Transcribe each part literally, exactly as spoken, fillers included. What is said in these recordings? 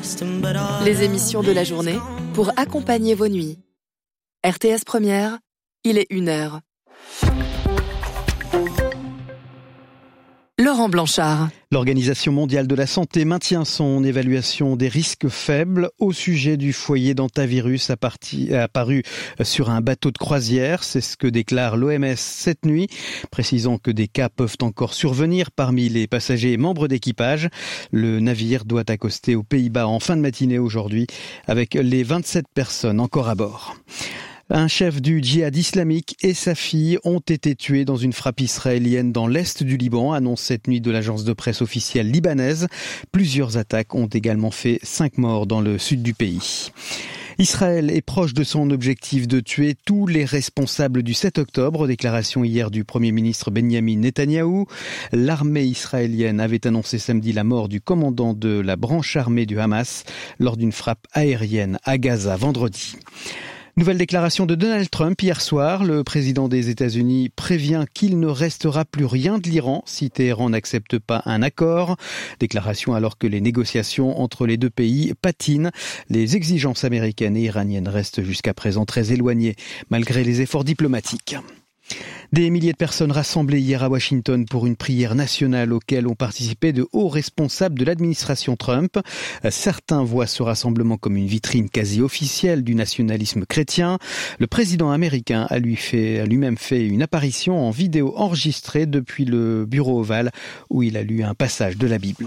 Les émissions de la journée pour accompagner vos nuits. R T S Première, il est une heure. Laurent Blanchard. L'Organisation mondiale de la santé maintient son évaluation des risques faibles au sujet du foyer d'hantavirus apparu sur un bateau de croisière. C'est ce que déclare l'O M S cette nuit, précisant que des cas peuvent encore survenir parmi les passagers et membres d'équipage. Le navire doit accoster aux Pays-Bas en fin de matinée aujourd'hui avec les vingt-sept personnes encore à bord. Un chef du djihad islamique et sa fille ont été tués dans une frappe israélienne dans l'est du Liban, annonce cette nuit de l'agence de presse officielle libanaise. Plusieurs attaques ont également fait cinq morts dans le sud du pays. Israël est proche de son objectif de tuer tous les responsables du sept octobre, déclaration hier du Premier ministre Benyamin Netanyahou. L'armée israélienne avait annoncé samedi la mort du commandant de la branche armée du Hamas lors d'une frappe aérienne à Gaza vendredi. Nouvelle déclaration de Donald Trump hier soir. Le président des États-Unis prévient qu'il ne restera plus rien de l'Iran si Téhéran n'accepte pas un accord. Déclaration alors que les négociations entre les deux pays patinent. Les exigences américaines et iraniennes restent jusqu'à présent très éloignées malgré les efforts diplomatiques. Des milliers de personnes rassemblées hier à Washington pour une prière nationale auquel ont participé de hauts responsables de l'administration Trump. Certains voient ce rassemblement comme une vitrine quasi officielle du nationalisme chrétien. Le président américain a, lui fait, a lui-même fait une apparition en vidéo enregistrée depuis le bureau ovale où il a lu un passage de la Bible.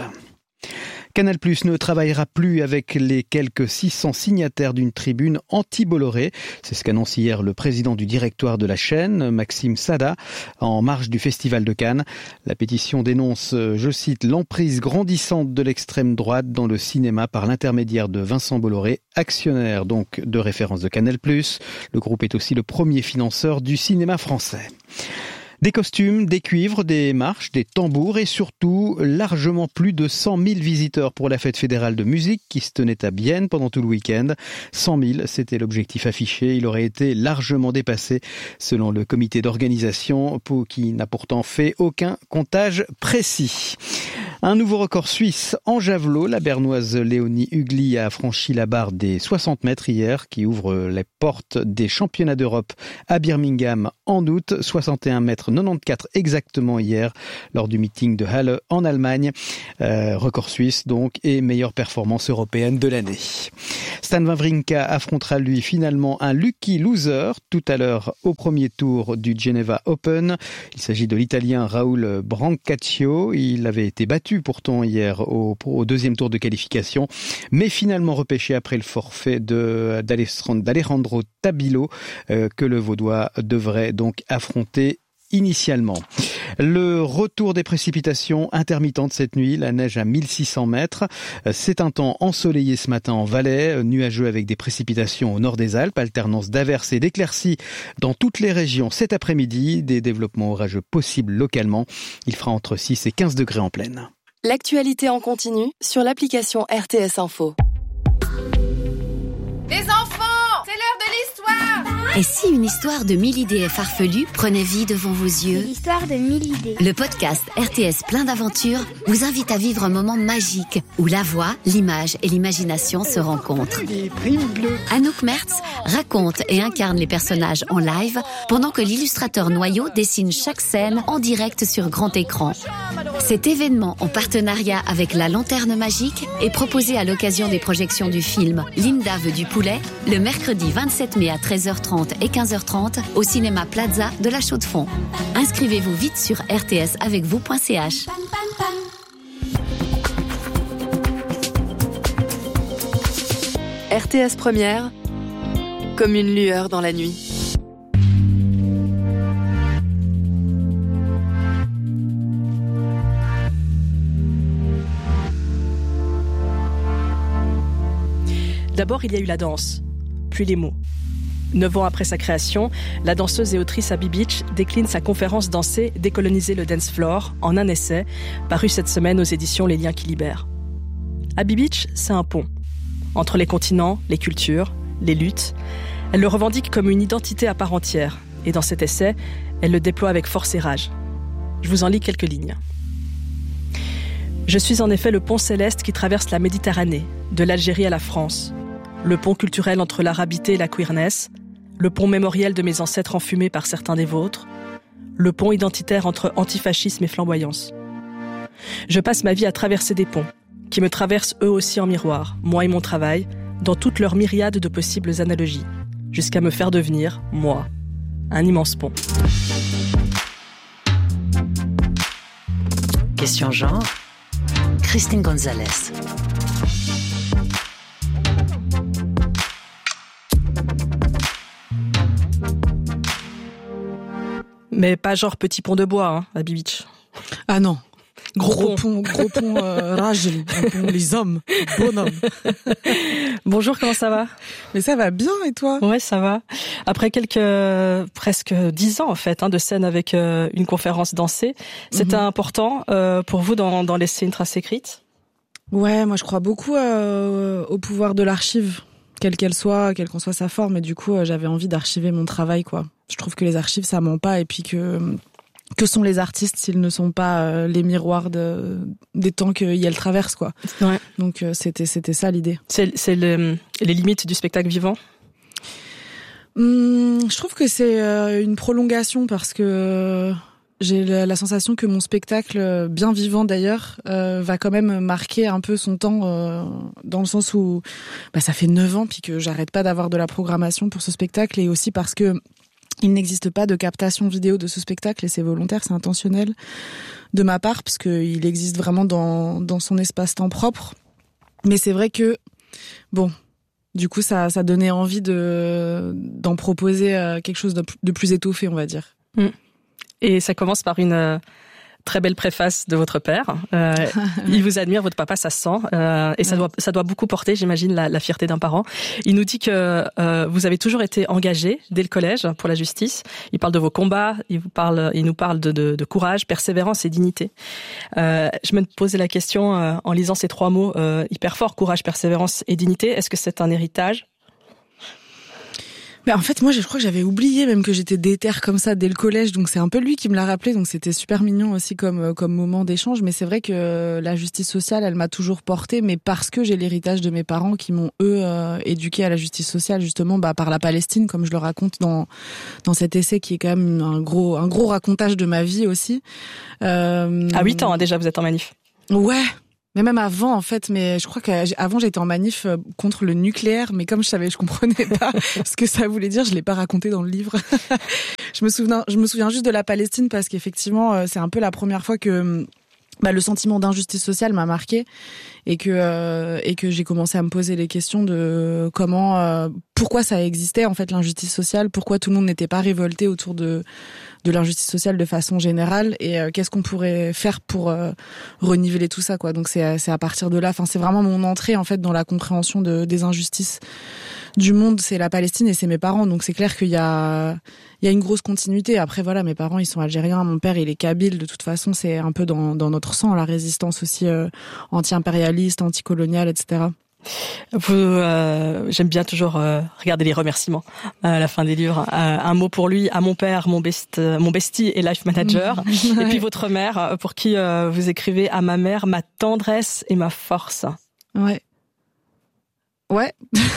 Canal+ ne travaillera plus avec les quelques six cents signataires d'une tribune anti-Bolloré. C'est ce qu'annonce hier le président du directoire de la chaîne, Maxime Sada, en marge du Festival de Cannes. La pétition dénonce, je cite, l'emprise grandissante de l'extrême droite dans le cinéma par l'intermédiaire de Vincent Bolloré, actionnaire donc de référence de Canal+. Le groupe est aussi le premier financeur du cinéma français. Des costumes, des cuivres, des marches, des tambours et surtout largement plus de cent mille visiteurs pour la fête fédérale de musique qui se tenait à Bienne pendant tout le week-end. cent mille, c'était l'objectif affiché. Il aurait été largement dépassé selon le comité d'organisation qui n'a pourtant fait aucun comptage précis. Un nouveau record suisse en javelot. La bernoise Léonie Hugli a franchi la barre des soixante mètres hier qui ouvre les portes des championnats d'Europe à Birmingham en août. soixante et un mètres quatre-vingt-quatorze exactement hier lors du meeting de Halle en Allemagne. Euh, record suisse donc et meilleure performance européenne de l'année. Stan Wawrinka affrontera lui finalement un lucky loser tout à l'heure au premier tour du Geneva Open. Il s'agit de l'Italien Raoul Brancaccio. Il avait été battu pourtant hier au, au deuxième tour de qualification, mais finalement repêché après le forfait de, d'Alejandro Tabilo euh, que le Vaudois devrait donc affronter initialement. Le retour des précipitations intermittentes cette nuit, la neige à mille six cents mètres. C'est un temps ensoleillé ce matin en Valais, nuageux avec des précipitations au nord des Alpes, alternance d'averses et d'éclaircies dans toutes les régions cet après-midi, des développements orageux possibles localement. Il fera entre six et quinze degrés en plaine. L'actualité en continu sur l'application R T S Info. Les enfants, c'est l'heure de l'histoire. Et si une histoire de mille idées farfelues prenait vie devant vos yeux ? C'est l'histoire de mille idées. Le podcast R T S plein d'aventures vous invite à vivre un moment magique où la voix, l'image et l'imagination se rencontrent. Anouk Mertz raconte et incarne les personnages en live pendant que l'illustrateur Noyau dessine chaque scène en direct sur grand écran. Cet événement en partenariat avec La Lanterne Magique est proposé à l'occasion des projections du film Linda veut du poulet le mercredi vingt-sept mai à treize heures trente et quinze heures trente au cinéma Plaza de la Chaux-de-Fonds. Inscrivez-vous vite sur r t s avec vous point c h. R T S Première, comme une lueur dans la nuit. D'abord, il y a eu la danse, puis les mots. Neuf ans après sa création, la danseuse et autrice Abby Beach décline sa conférence dansée « Décoloniser le dance floor » en un essai, paru cette semaine aux éditions Les Liens qui libèrent. Abby Beach, c'est un pont. Entre les continents, les cultures, les luttes, elle le revendique comme une identité à part entière. Et dans cet essai, elle le déploie avec force et rage. Je vous en lis quelques lignes. Je suis en effet le pont céleste qui traverse la Méditerranée, de l'Algérie à la France. Le pont culturel entre l'arabité et la queerness, le pont mémoriel de mes ancêtres enfumés par certains des vôtres, le pont identitaire entre antifascisme et flamboyance. Je passe ma vie à traverser des ponts, qui me traversent eux aussi en miroir, moi et mon travail, dans toute leur myriade de possibles analogies, jusqu'à me faire devenir, moi, un immense pont. Question genre, Christine Gonzalez. Mais pas genre petit pont de bois, hein, à Beach. Ah non. Gros, gros pont. pont, gros pont euh, ragel, un pont les hommes, bonhomme. Bonjour, comment ça va? Mais ça va bien, et toi? Ouais, ça va. Après quelques, euh, presque dix ans, en fait, hein, de scène avec euh, une conférence dansée, c'était mm-hmm. important euh, pour vous d'en, d'en laisser une trace écrite? Ouais, moi je crois beaucoup euh, au pouvoir de l'archive, quelle qu'elle soit, quelle qu'en soit sa forme, et du coup euh, j'avais envie d'archiver mon travail, quoi. Je trouve que les archives ça ment pas, et puis que que sont les artistes s'ils ne sont pas euh, les miroirs de des temps qu'elles traversent, quoi. Ouais. Donc euh, c'était c'était ça l'idée. C'est c'est le, les limites du spectacle vivant. Hum, je trouve que c'est euh, une prolongation parce que euh, j'ai la, la sensation que mon spectacle, bien vivant d'ailleurs, euh, va quand même marquer un peu son temps, euh, dans le sens où bah, ça fait neuf ans puis que j'arrête pas d'avoir de la programmation pour ce spectacle, et aussi parce que il n'existe pas de captation vidéo de ce spectacle, et c'est volontaire, c'est intentionnel de ma part, parce qu'il existe vraiment dans, dans son espace-temps propre. Mais c'est vrai que, bon, du coup, ça, ça donnait envie de, d'en proposer quelque chose de, de plus étoffé, on va dire. Mmh. Et ça commence par une euh, très belle préface de votre père. Euh, il vous admire, votre papa, ça se sent. Euh, et ça, ouais. doit, ça doit beaucoup porter, j'imagine, la, la fierté d'un parent. Il nous dit que euh, vous avez toujours été engagé dès le collège pour la justice. Il parle de vos combats, il, vous parle, il nous parle de, de, de courage, persévérance et dignité. Euh, je me posais la question, euh, en lisant ces trois mots euh, hyper forts, courage, persévérance et dignité, est-ce que c'est un héritage ? Mais en fait, moi, je crois que j'avais oublié même que j'étais déter comme ça dès le collège, donc c'est un peu lui qui me l'a rappelé, donc c'était super mignon aussi comme comme moment d'échange. Mais c'est vrai que la justice sociale, elle m'a toujours portée, mais parce que j'ai l'héritage de mes parents qui m'ont eux euh, éduqué à la justice sociale, justement, bah par la Palestine, comme je le raconte dans dans cet essai qui est quand même un gros un gros racontage de ma vie aussi. Euh... À huit ans hein, déjà, vous êtes en manif. Ouais. Mais même avant, en fait, mais je crois qu'avant j'étais en manif contre le nucléaire, mais comme je savais, je comprenais pas ce que ça voulait dire, je l'ai pas raconté dans le livre. je me souviens, je me souviens juste de la Palestine parce qu'effectivement, c'est un peu la première fois que bah, le sentiment d'injustice sociale m'a marqué, et que euh, et que j'ai commencé à me poser les questions de comment, euh, pourquoi ça existait en fait l'injustice sociale, pourquoi tout le monde n'était pas révolté autour de de l'injustice sociale de façon générale, et euh, qu'est-ce qu'on pourrait faire pour euh, reniveler tout ça, quoi. Donc c'est c'est à partir de là, enfin c'est vraiment mon entrée en fait dans la compréhension de des injustices du monde, c'est la Palestine et c'est mes parents, donc c'est clair qu'il y a il y a une grosse continuité. Après voilà, mes parents ils sont algériens, mon père il est kabyle, de toute façon c'est un peu dans dans notre sang la résistance aussi euh, anti-impérialiste, anti-coloniale, et cetera. Vous, euh, j'aime bien toujours euh, regarder les remerciements à la fin des livres. Euh, un mot pour lui, à mon père, mon best, euh, mon bestie et life manager. Ouais. Et puis votre mère, pour qui euh, vous écrivez à ma mère, ma tendresse et ma force. Ouais. Ouais.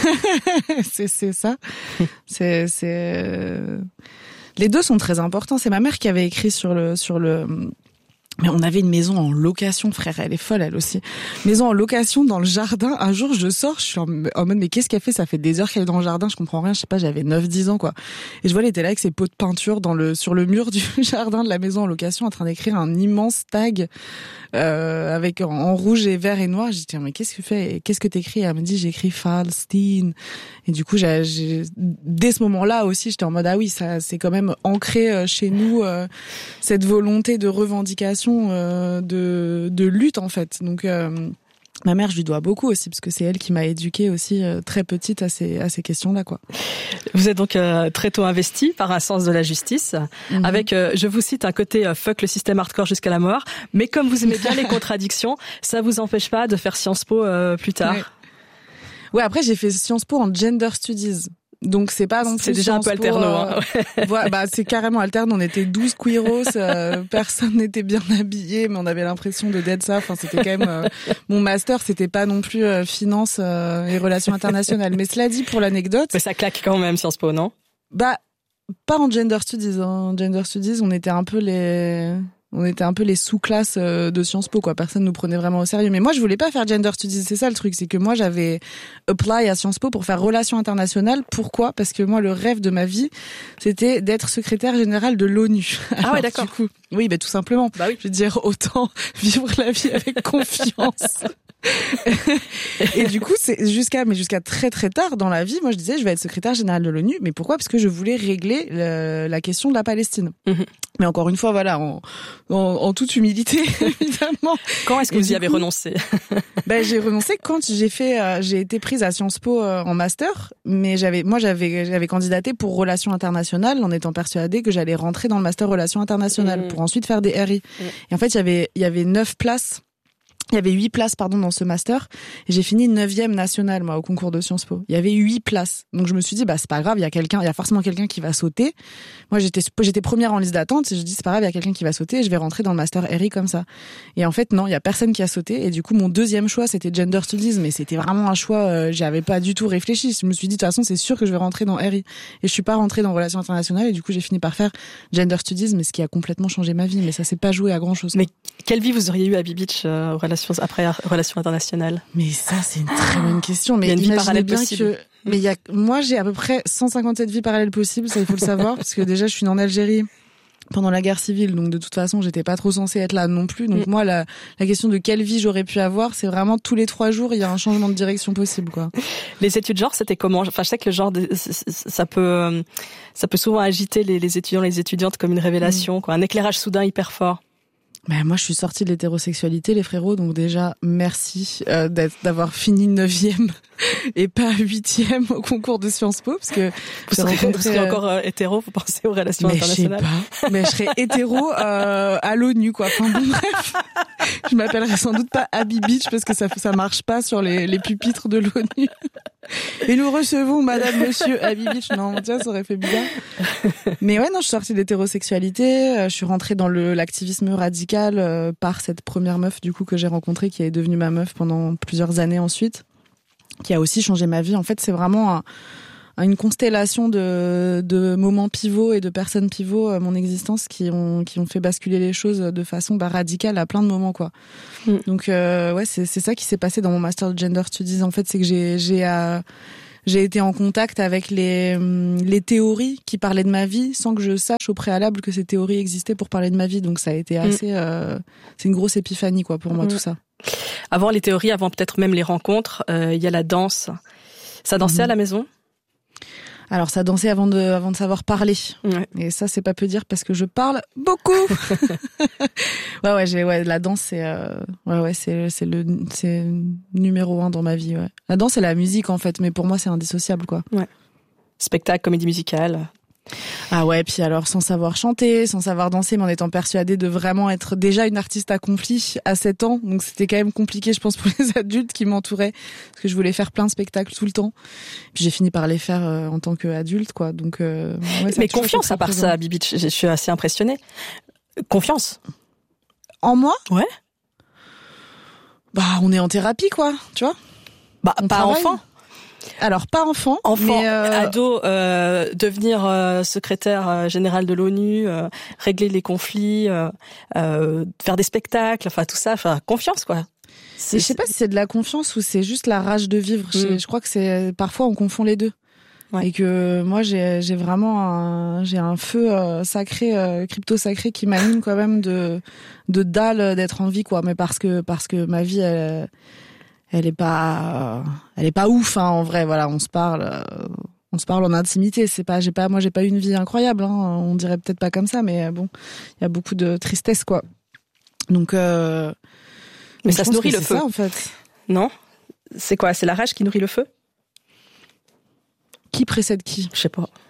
c'est c'est ça. c'est c'est euh... les deux sont très importants. C'est ma mère qui avait écrit sur le sur le Mais on avait une maison en location, frère, elle est folle, elle aussi. Maison en location dans le jardin. Un jour, je sors, je suis en, en mode, mais qu'est-ce qu'elle fait? Ça fait des heures qu'elle est dans le jardin, je comprends rien, je sais pas, j'avais neuf dix ans, quoi. Et je vois, elle était là avec ses pots de peinture dans le, sur le mur du jardin de la maison en location, en train d'écrire un immense tag, euh, avec, en, en rouge et vert et noir. J'ai dit, mais qu'est-ce que tu fais? Qu'est-ce que t'écris? Elle me dit, j'écris Palestine. Et du coup, j'ai, j'ai, dès ce moment-là aussi, j'étais en mode, ah oui, ça, c'est quand même ancré chez nous, euh, cette volonté de revendication, Euh, de, de lutte en fait. Donc euh, ma mère, je lui dois beaucoup aussi parce que c'est elle qui m'a éduquée aussi euh, très petite à ces à ces questions-là, quoi. Vous êtes donc euh, très tôt investi par un sens de la justice, mm-hmm. avec, euh, je vous cite, un côté euh, fuck le système hardcore jusqu'à la mort. Mais comme vous aimez bien les contradictions, ça vous empêche pas de faire Sciences Po euh, plus tard. Ouais. Ouais, après j'ai fait Sciences Po en gender studies. Donc c'est pas non plus c'est déjà un peu alterno. Euh, hein. voilà, bah c'est carrément alterne. On était douze queeros, euh, personne n'était bien habillé, mais on avait l'impression de d'être ça. Enfin c'était quand même euh, mon master, c'était pas non plus euh, finance euh, et relations internationales. Mais cela dit, pour l'anecdote, mais ça claque quand même Sciences Po, non? Bah pas en gender studies. En gender studies, on était un peu les On était un peu les sous-classes de Sciences Po, quoi. Personne nous prenait vraiment au sérieux. Mais moi, je voulais pas faire gender studies. C'est ça le truc, c'est que moi, j'avais apply à Sciences Po pour faire relations internationales. Pourquoi? Parce que moi, le rêve de ma vie, c'était d'être secrétaire générale de l'ONU. Ah ouais, d'accord. Du coup, oui, bah tout simplement. Bah oui. Je veux dire, autant vivre la vie avec confiance. Et du coup, c'est jusqu'à mais jusqu'à très très tard dans la vie, moi je disais je vais être secrétaire générale de l'ONU, mais pourquoi? Parce que je voulais régler le, la question de la Palestine. Mmh. Mais encore une fois, voilà, en, en, en toute humilité, évidemment. Quand est-ce que Et vous y coup, avez renoncé? Ben j'ai renoncé quand j'ai fait, euh, j'ai été prise à Sciences Po euh, en master, mais j'avais, moi j'avais, j'avais candidaté pour relations internationales en étant persuadée que j'allais rentrer dans le master relations internationales mmh. pour ensuite faire des R I. Mmh. Et en fait, il y avait, il y avait neuf places. Il y avait huit places, pardon, dans ce master. Et j'ai fini neuvième nationale, moi, au concours de Sciences Po. Il y avait huit places. Donc, je me suis dit, bah, c'est pas grave, il y a quelqu'un, il y a forcément quelqu'un qui va sauter. Moi, j'étais, j'étais première en liste d'attente. Et je dis, c'est pas grave, il y a quelqu'un qui va sauter et je vais rentrer dans le master R I comme ça. Et en fait, non, il y a personne qui a sauté. Et du coup, mon deuxième choix, c'était Gender Studies. Mais c'était vraiment un choix, euh, j'avais pas du tout réfléchi. Je me suis dit, de toute façon, c'est sûr que je vais rentrer dans R I. Et je suis pas rentrée dans Relations internationales. Et du coup, j'ai fini par faire Gender Studies, mais ce qui a complètement changé ma vie. Mais ça s'est pas joué à grand chose. Mais quelle vie vous auriez eu à Bee Beach, euh, relations, après relations internationales? Mais ça, c'est une très bonne question. Mais il y a une vie parallèle bien possible. Que, mais il y a, moi, j'ai à peu près cent cinquante-sept vies parallèles possibles. Ça, il faut le savoir, parce que déjà, je suis née en Algérie pendant la guerre civile, donc de toute façon, j'étais pas trop censée être là non plus. Donc mm. moi, la, la question de quelle vie j'aurais pu avoir, c'est vraiment tous les trois jours, il y a un changement de direction possible, quoi. Les études genre, c'était comment? Enfin, je sais que le genre, de, ça peut, ça peut souvent agiter les, les étudiants, les étudiantes comme une révélation, mm. quoi, un éclairage soudain hyper fort. Ben moi, je suis sortie de l'hétérosexualité, les frérots, donc déjà, merci euh, d'avoir fini neuvième et pas huitième au concours de Sciences Po, parce que vous serez, rencontré... vous serez encore euh, hétéro, vous pensez aux relations mais internationales? Je sais pas, mais je serais hétéro euh, à l'ONU, quoi. Enfin bon, bref, je m'appellerais sans doute pas Abby Beach parce que ça ça marche pas sur les, les pupitres de l'ONU. Et nous recevons Madame, Monsieur Abby Beach. Non, tiens, ça aurait fait bizarre. Mais ouais, non, je suis sortie de l'hétérosexualité. Je suis rentrée dans le l'activisme radical euh, par cette première meuf du coup que j'ai rencontrée, qui est devenue ma meuf pendant plusieurs années ensuite, qui a aussi changé ma vie. En fait, c'est vraiment un, une constellation de, de moments pivots et de personnes pivots, euh, mon existence, qui ont qui ont fait basculer les choses de façon bah, radicale à plein de moments, quoi. Mm. Donc euh, ouais, c'est c'est ça qui s'est passé dans mon master de Gender Studies. En fait, c'est que j'ai j'ai euh, j'ai été en contact avec les les théories qui parlaient de ma vie sans que je sache au préalable que ces théories existaient pour parler de ma vie. Donc ça a été assez, mm. euh, c'est une grosse épiphanie, quoi, pour moi, mm. tout ça. Avant les théories, avant peut-être même les rencontres, il euh, y a la danse. Ça dansait mm. à la maison? Alors ça dansait avant de avant de savoir parler. Ouais. Et ça c'est pas peu dire parce que je parle beaucoup. ouais ouais, j'ai ouais, la danse c'est euh, ouais ouais, c'est c'est le c'est numéro un dans ma vie, ouais. La danse et la musique en fait, mais pour moi c'est indissociable, quoi. Ouais. Spectacle, comédie musicale. Ah ouais, puis alors sans savoir chanter, sans savoir danser, mais en étant persuadée de vraiment être déjà une artiste accomplie à sept ans. Donc c'était quand même compliqué, je pense, pour les adultes qui m'entouraient, parce que je voulais faire plein de spectacles tout le temps. Puis j'ai fini par les faire euh, en tant qu'adulte, quoi. Donc euh, ouais, mais confiance à part présent. Ça, Bee Beach, je suis assez impressionnée. Confiance en moi? Ouais. Bah on est en thérapie, quoi, tu vois. Bah on pas travaille. Enfant. Alors pas enfant, enfant, mais euh... ado, euh, devenir euh, secrétaire euh, général de l'ONU, euh, régler les conflits, euh, euh, faire des spectacles, enfin tout ça, enfin confiance, quoi. Je sais pas si c'est de la confiance ou c'est juste la rage de vivre. Mm. Je, je crois que c'est parfois on confond les deux. Ouais. Et que moi j'ai j'ai vraiment un j'ai un feu euh, sacré, euh, crypto sacré qui m'anime quand même de de dalle d'être en vie, quoi. Mais parce que parce que ma vie elle, elle est pas elle est pas ouf, hein, en vrai. Voilà, on se parle euh, on se parle en intimité. C'est pas j'ai pas moi j'ai pas une vie incroyable, hein, on dirait peut-être pas comme ça, mais bon, il y a beaucoup de tristesse, quoi. Donc euh, mais ça se nourrit le feu, ça, en fait. Non, c'est quoi? C'est la rage qui nourrit le feu? Qui précède qui? Je sais pas.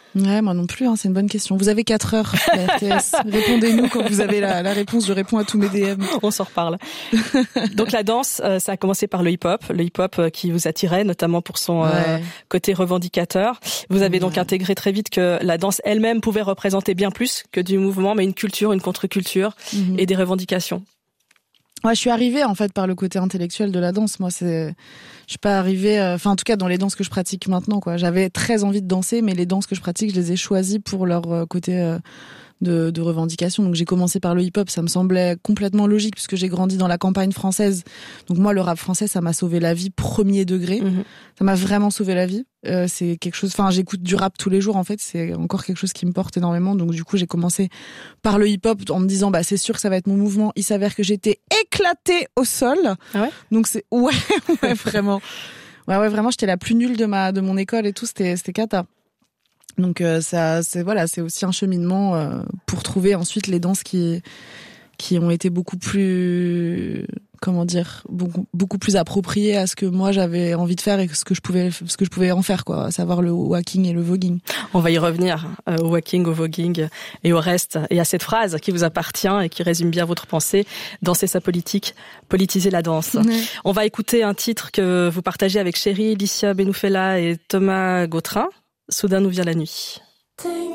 Ouais, moi non plus, hein, c'est une bonne question. Vous avez quatre heures, la R T S. Répondez-nous quand vous avez la, la réponse, je réponds à tous mes D M. On s'en reparle. Donc la danse, euh, ça a commencé par le hip-hop, le hip-hop euh, qui vous attirait, notamment pour son euh, ouais. côté revendicateur. Vous avez ouais. donc intégré très vite que la danse elle-même pouvait représenter bien plus que du mouvement, mais une culture, une contre-culture mm-hmm. et des revendications. Ouais, je suis arrivée en fait par le côté intellectuel de la danse. Moi, c'est, je suis pas arrivée, enfin euh, en tout cas dans les danses que je pratique maintenant, quoi. J'avais très envie de danser, mais les danses que je pratique, je les ai choisies pour leur euh, côté euh, de, de revendication. Donc j'ai commencé par le hip-hop, ça me semblait complètement logique puisque j'ai grandi dans la campagne française. Donc moi, le rap français, ça m'a sauvé la vie premier degré. Mmh. Ça m'a vraiment sauvé la vie. Euh, c'est quelque chose. Enfin, j'écoute du rap tous les jours en fait. C'est encore quelque chose qui me porte énormément. Donc du coup, j'ai commencé par le hip-hop en me disant bah c'est sûr que ça va être mon mouvement. Il s'avère que j'étais éclatée au sol. Ah ouais. Donc c'est ouais, ouais vraiment. Ouais ouais vraiment. J'étais la plus nulle de ma de mon école et tout. C'était c'était cata. Donc euh, ça c'est voilà c'est aussi un cheminement euh, pour trouver ensuite les danses qui qui ont été beaucoup plus comment dire beaucoup beaucoup plus appropriées à ce que moi j'avais envie de faire et ce que je pouvais ce que je pouvais en faire quoi, à savoir le walking et le voguing. On va y revenir euh, au walking, au voguing et au reste et à cette phrase qui vous appartient et qui résume bien votre pensée: danser sa politique, politiser la danse. Ouais. On va écouter un titre que vous partagez avec Chéri, Licia Benoufela et Thomas Gautrin. Soudain nous vient la nuit.